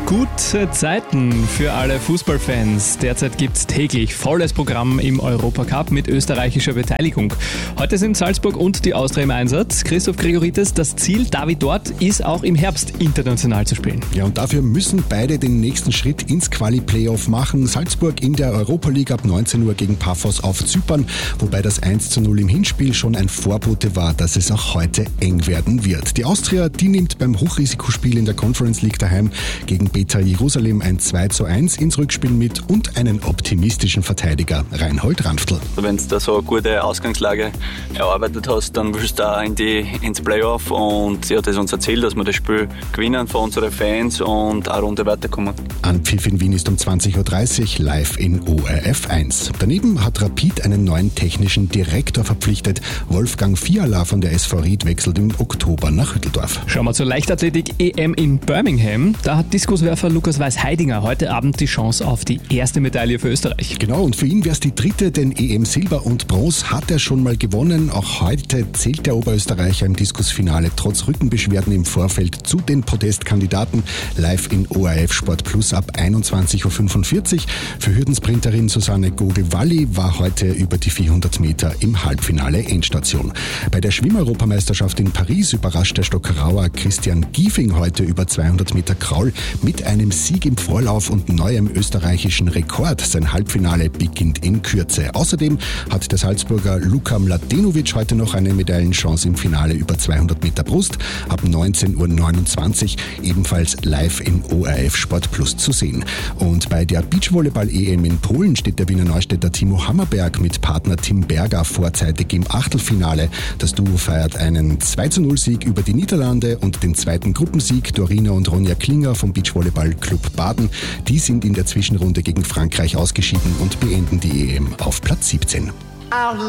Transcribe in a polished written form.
Gute Zeiten für alle Fußballfans. Derzeit gibt es täglich volles Programm im Europacup mit österreichischer Beteiligung. Heute sind Salzburg und die Austria im Einsatz. Christoph Gregoritis, das Ziel, David dort, ist auch im Herbst international zu spielen. Ja, und dafür müssen beide den nächsten Schritt ins Quali-Playoff machen. Salzburg in der Europa League ab 19 Uhr gegen Paphos auf Zypern, wobei das 1:0 im Hinspiel schon ein Vorbote war, dass es auch heute eng werden wird. Die Austria, die nimmt beim Hochrisikospiel in der Conference League daheim gegen Beta Jerusalem ein 2:1 ins Rückspiel mit und einen optimistischen Verteidiger, Reinhold Ranftl. Wenn du da so eine gute Ausgangslage erarbeitet hast, dann willst du da ins Playoff und ja, das ist unser Ziel, dass wir das Spiel gewinnen für unsere Fans und eine Runde weiterkommen. Anpfiff in Wien ist um 20.30 Uhr live in ORF 1. Daneben hat Rapid einen neuen technischen Direktor verpflichtet. Wolfgang Fiala von der SV Ried wechselt im Oktober nach Hütteldorf. Schauen wir zur Leichtathletik-EM in Birmingham. Da hat Diskuswerfer Lukas Weiß-Heidinger heute Abend die Chance auf die erste Medaille für Österreich. Genau, und für ihn wäre es die dritte, denn EM Silber und Bronze hat er schon mal gewonnen. Auch heute zählt der Oberösterreicher im Diskusfinale trotz Rückenbeschwerden im Vorfeld zu den Podestkandidaten. Live in ORF Sport Plus ab 21.45 Uhr. Für Hürdensprinterin Susanne Gogel-Walli war heute über die 400 Meter im Halbfinale Endstation. Bei der Schwimmeuropameisterschaft in Paris überrascht der Stockerauer Christian Giefing heute über 200 Meter Kraul mit einem Sieg im Vorlauf und neuem österreichischen Rekord. Sein Halbfinale beginnt in Kürze. Außerdem hat der Salzburger Luka Mladenovic heute noch eine Medaillenchance im Finale über 200 Meter Brust. Ab 19.29 Uhr ebenfalls live in ORF Sport Plus zu sehen. Und bei der Beachvolleyball-EM in Polen steht der Wiener Neustädter Timo Hammerberg mit Partner Tim Berger vorzeitig im Achtelfinale. Das Duo feiert einen 2:0-Sieg über die Niederlande und den zweiten Gruppensieg. Dorina und Ronja Klinger vom Beachvolleyball-Club Baden. Die sind in der Zwischenrunde gegen Frankreich ausgeschieden und beenden die EM auf Platz 17.